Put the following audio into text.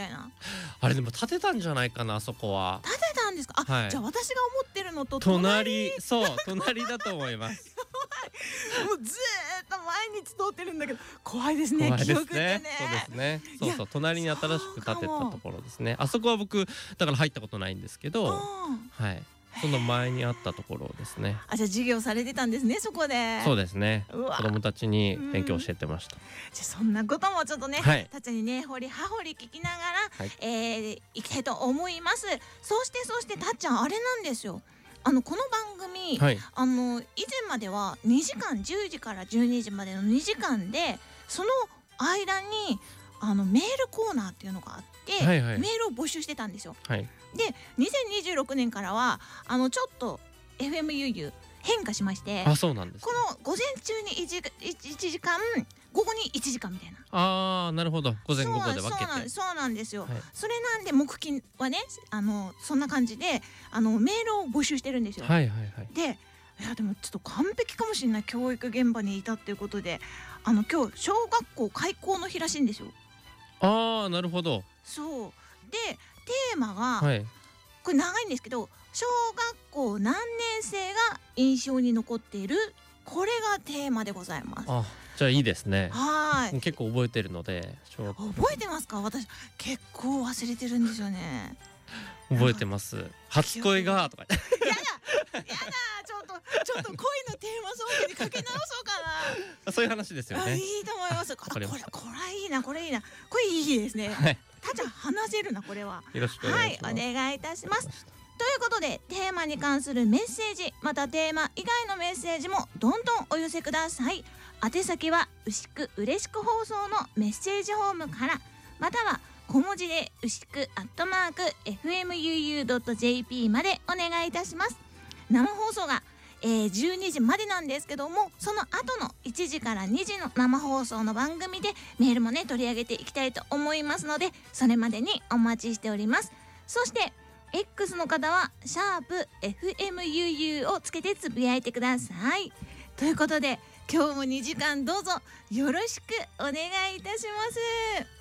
たいな。 あれでも建てたんじゃないかな、あそこは。 建てたんですか。あ、 はい、 じゃあ私が思ってるのと隣、そう隣だと思います。 もうずーっと毎日通ってるんだけど怖いですね。 怖いですね。 記憶ってね。 そうですね。そうそう、隣に新しく建てたところですね。あそこは僕だから入ったことないんですけど、はい、その前にあったところですね。 あ、じゃあ授業されてたんですね、そこで。 そうですね。 うわ子供たちに勉強教えてました。 じゃあそんなこともちょっとね、 はい、 たっちゃんにね掘り葉掘り聞きながら、 はい、 いきたいと思います。そしてたっちゃんあれなんですよ。この番組、 はい、 以前までは2時間10時から12時までの2時間でその間にメールコーナーっていうのがあって、 はいはい、 メールを募集してたんですよ。 はい、 で2026年からはちょっと FMUU 変化しまして、 あ、そうなんです、ね、 この午前中に1時間、午後に1時間みたいな。 あー、なるほど。午前午後で分けて。 そうなんですよ、 はい、 それなんで木金はねそんな感じでメールを募集してるんですよ。 はいはいはい。 ででもちょっと完璧かもしれない、教育現場にいたっていうことで今日小学校開校の日らしいんですよ。 あー、なるほど。 そうでテーマが、 はい、 これ長いんですけど、小学校何年生が印象に残っている、これがテーマでございます。 あ、じゃあいいですね。 はい、 結構覚えてるので。 覚えてますか。私結構忘れてるんですよね。 覚えてます。初恋がとか。 やだちょっと恋のテーマソングにかけ直そうかな。 そういう話ですよね。 いいと思います。これいいな、これいいですね。 はい、 たっちゃん話せるな、これは。 よろしくお願いします。 はい、お願いいたします。ということでテーマに関するメッセージ、またテーマ以外のメッセージもどんどんお寄せください。宛先は牛久うれしく放送のメッセージホームから、または小文字で牛久@fmuu.jp までお願いいたします。生放送が、12時までなんですけども、その後の1時から2時の生放送の番組でメールもね取り上げていきたいと思いますので、それまでにお待ちしております。そしてX の方は#FMUU をつけてつぶやいてください。ということで今日も2時間どうぞよろしくお願いいたします。